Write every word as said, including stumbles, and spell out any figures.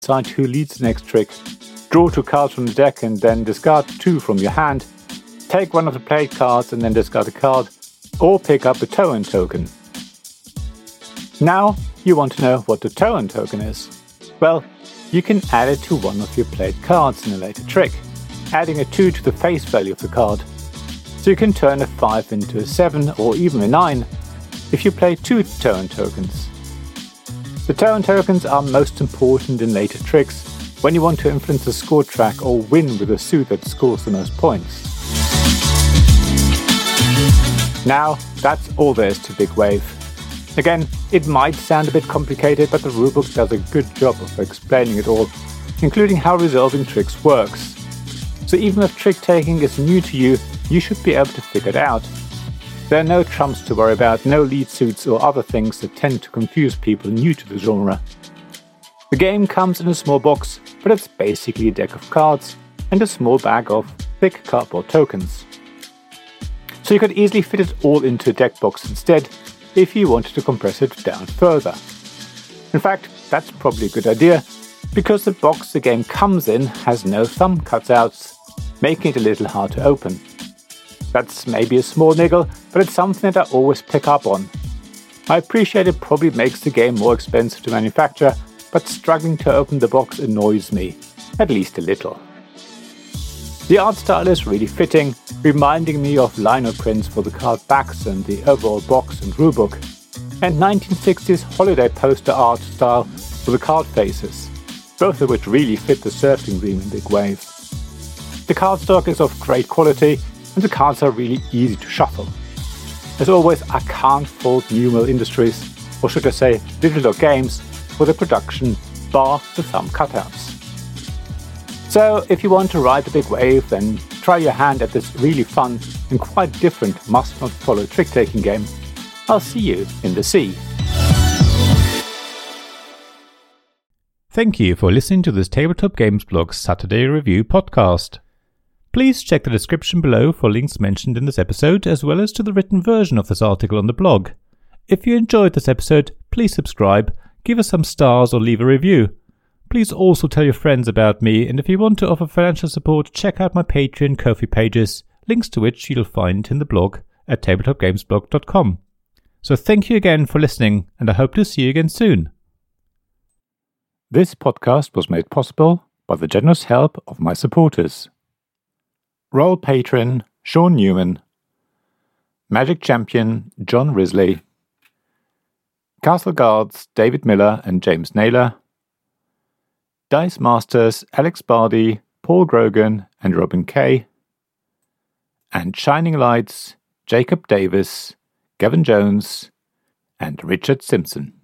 decide who leads the next trick, draw two cards from the deck and then discard two from your hand, take one of the played cards and then discard a card, or pick up a Toan token. Now you want to know what the Toan token is. Well, you can add it to one of your played cards in a later trick, adding a two to the face value of the card. So you can turn a five into a seven or even a nine if you play two Toan tokens. The Toan tokens are most important in later tricks when you want to influence the score track or win with a suit that scores the most points. Now, that's all there is to Big Wave. Again, it might sound a bit complicated, but the rulebook does a good job of explaining it all, including how resolving tricks works. So even if trick taking is new to you, you should be able to figure it out. There are no trumps to worry about, no lead suits or other things that tend to confuse people new to the genre. The game comes in a small box, but it's basically a deck of cards and a small bag of thick cardboard tokens. So you could easily fit it all into a deck box instead, if you wanted to compress it down further. In fact, that's probably a good idea, because the box the game comes in has no thumb cutouts, making it a little hard to open. That's maybe a small niggle, but it's something that I always pick up on. I appreciate it probably makes the game more expensive to manufacture, but struggling to open the box annoys me, at least a little. The art style is really fitting, reminding me of lino prints for the card backs and the overall box and rulebook, and nineteen sixties holiday poster art style for the card faces, both of which really fit the surfing theme in Big Wave. The cardstock is of great quality, and the cards are really easy to shuffle. As always, I can't fault Numeral Industries, or should I say Little Dog Games, for the production, bar the thumb cutouts. So if you want to ride the Big Wave, then try your hand at this really fun and quite different must-not-follow trick-taking game. I'll see you in the sea. Thank you for listening to this Tabletop Games Blog Saturday Review podcast. Please check the description below for links mentioned in this episode, as well as to the written version of this article on the blog. If you enjoyed this episode, please subscribe, give us some stars or leave a review. Please also tell your friends about me, and if you want to offer financial support, check out my Patreon and Ko-fi pages, links to which you'll find in the blog at tabletop games blog dot com. So thank you again for listening, and I hope to see you again soon. This podcast was made possible by the generous help of my supporters. Royal Patron Sean Newman, Magic Champion John Risley, Castle Guards David Miller and James Naylor, Dice Masters Alex Bardi, Paul Grogan and Robin Kay, and Shining Lights Jacob Davis, Gavin Jones and Richard Simpson.